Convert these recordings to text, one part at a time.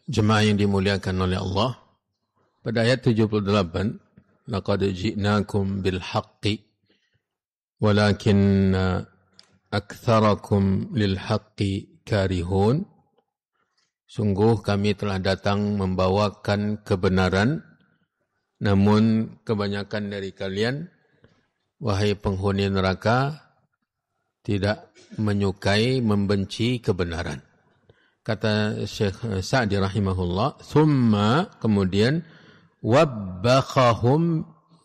Jemaah yang dimuliakan oleh Allah, pada ayat 78, laqad ji'nakum bil haqqi walakinna aktsarakum lil haqqi karihun. Sungguh kami telah datang membawakan kebenaran, namun kebanyakan dari kalian, wahai penghuni neraka, tidak menyukai, membenci kebenaran. Kata Syekh Sa'di rahimahullah, thumma, kemudian, wabbaqahum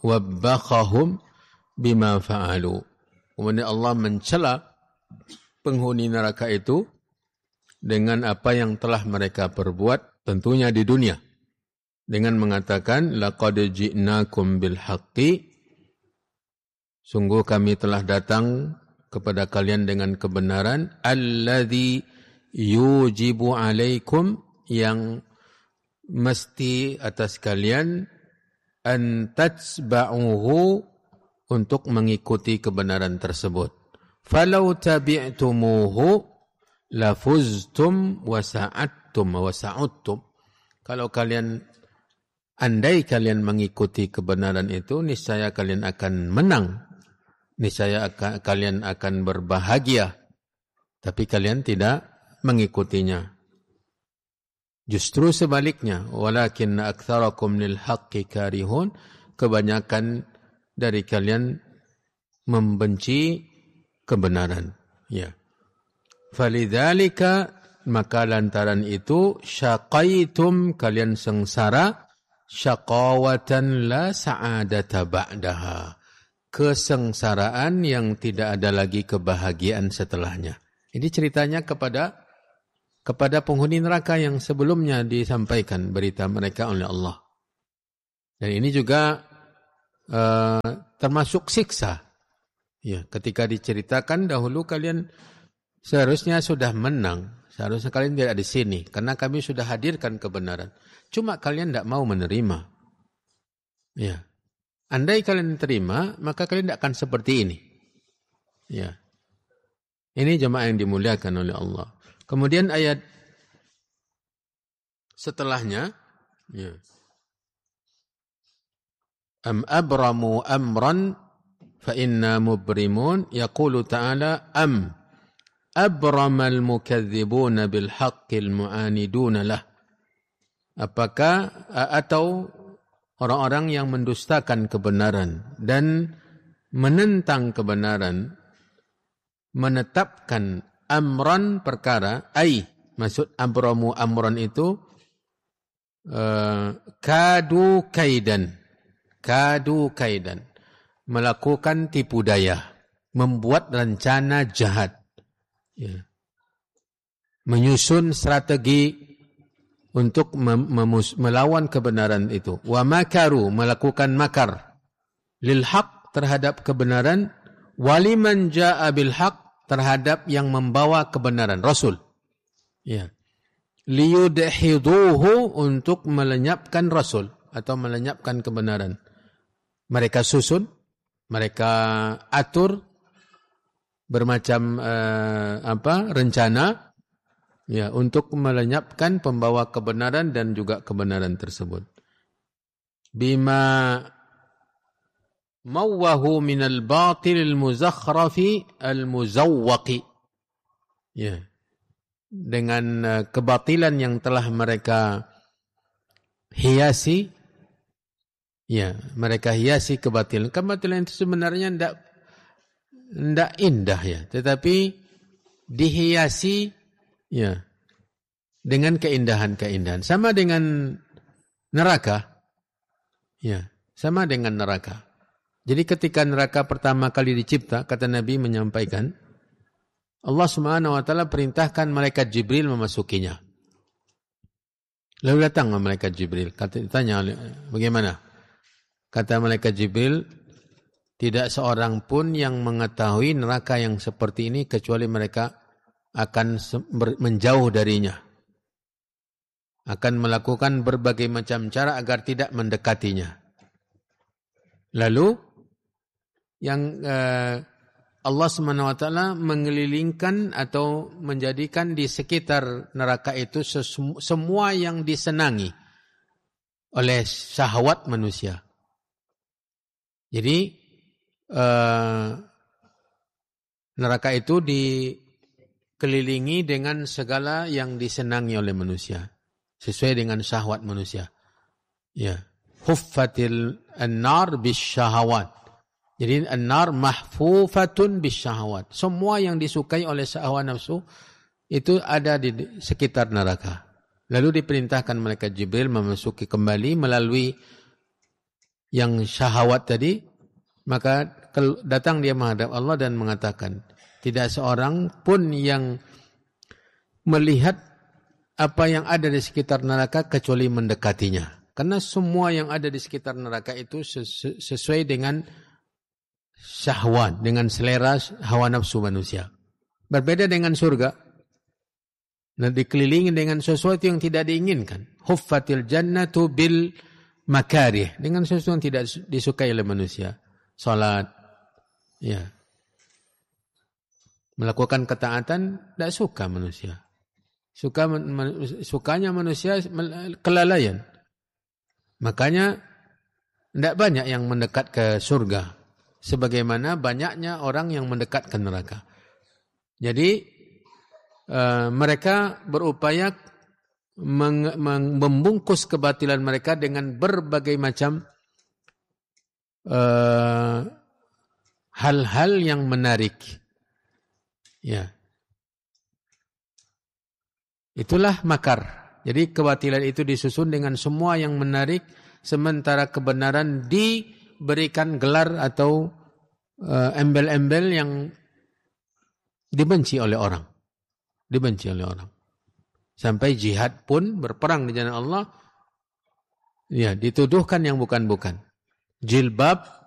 bima fa'alu. Kemudian Allah mencela penghuni neraka itu dengan apa yang telah mereka perbuat, tentunya di dunia. Dengan mengatakan, laqad ji'nakum bil haqqi, sungguh kami telah datang kepada kalian dengan kebenaran, alladzi yujibu alaikum, yang mesti atas kalian, an tatsba'uhu, untuk mengikuti kebenaran tersebut. Falau tabi'tumuhu lafuztum wasa'udtum. Kalau andai kalian mengikuti kebenaran itu, niscaya kalian akan menang. Niscaya kalian akan berbahagia. Tapi kalian tidak mengikutinya. Justru sebaliknya, walakinna aktsarakum lil haqqi karihun, kebanyakan dari kalian membenci kebenaran. Ya. Falidzalika, maka lantaran itu, syaqaitum, kalian sengsara, syaqawatan la sa'adata ba'daha, kesengsaraan yang tidak ada lagi kebahagiaan setelahnya. Ini ceritanya kepada penghuni neraka yang sebelumnya disampaikan berita mereka oleh Allah. Dan ini juga termasuk siksa. Ya, ketika diceritakan dahulu kalian seharusnya sudah menang, seharusnya kalian tidak di sini karena kami sudah hadirkan kebenaran. Cuma kalian tidak mau menerima. Ya. Andai kalian terima, maka kalian tidak akan seperti ini. Ya. Ini jemaah yang dimuliakan oleh Allah. Kemudian ayat setelahnya, ya. Am abramu amran fa inna mubrimun, yaqulu ta'ala am abramal mukadzibuna bil haqqil mu'aniduna lah. Apakah atau orang-orang yang mendustakan kebenaran dan menentang kebenaran menetapkan amran perkara, maksud abramu amran itu kadu kaidan, melakukan tipu daya, membuat rencana jahat, ya. Menyusun strategi untuk melawan kebenaran itu. Wa makaru, melakukan makar, lil haq, terhadap kebenaran, waliman ja'a bil haq, terhadap yang membawa kebenaran, Rasul. Ya. Liyudhiduhu, untuk melenyapkan Rasul atau melenyapkan kebenaran. Mereka susun, mereka atur bermacam rencana, ya, untuk melenyapkan pembawa kebenaran dan juga kebenaran tersebut. Bima mawwahu minal batil al-muzakhrafi al-muzawwaqi, ya, dengan kebatilan yang telah mereka hiasi, ya, mereka hiasi kebatilan. Kebatilan itu sebenarnya tidak indah, ya, tetapi dihiasi, ya, dengan keindahan-keindahan. Sama dengan neraka, ya, sama dengan neraka. Jadi ketika neraka pertama kali dicipta, kata Nabi menyampaikan, Allah Subhanahu wa taala perintahkan malaikat Jibril memasukinya. Lalu datang malaikat Jibril, ditanya, bagaimana? Kata malaikat Jibril, tidak seorang pun yang mengetahui neraka yang seperti ini kecuali mereka akan menjauh darinya. Akan melakukan berbagai macam cara agar tidak mendekatinya. Lalu yang Allah SWT mengelilingkan atau menjadikan di sekitar neraka itu semua yang disenangi oleh syahwat manusia. Jadi neraka itu dikelilingi dengan segala yang disenangi oleh manusia sesuai dengan syahwat manusia. Ya, huffatil an-nar bisyahawat. Jadi an-nar mahfufatun bisyahawat. Semua yang disukai oleh syahwat nafsu itu ada di sekitar neraka. Lalu diperintahkan malaikat Jibril memasuki kembali melalui yang syahwat tadi, maka datang dia menghadap Allah dan mengatakan, tidak seorang pun yang melihat apa yang ada di sekitar neraka kecuali mendekatinya. Karena semua yang ada di sekitar neraka itu sesuai dengan syahwat, dengan selera hawa nafsu manusia. Berbeda dengan surga. Nah, dikelilingi dengan sesuatu yang tidak diinginkan. Huffatil jannatu bil makarih. Dengan sesuatu yang tidak disukai oleh manusia. Salat. Ya. Melakukan ketaatan, tidak suka manusia. Sukanya manusia kelalaian. Makanya tidak banyak yang mendekat ke surga. Sebagaimana banyaknya orang yang mendekat ke neraka. Jadi mereka berupaya membungkus kebatilan mereka dengan berbagai macam hal-hal yang menarik. Ya. Itulah makar. Jadi kebatilan itu disusun dengan semua yang menarik, sementara kebenaran diberikan gelar atau embel-embel yang dibenci oleh orang. Dibenci oleh orang. Sampai jihad pun berperang di jalan Allah, ya dituduhkan yang bukan-bukan. Jilbab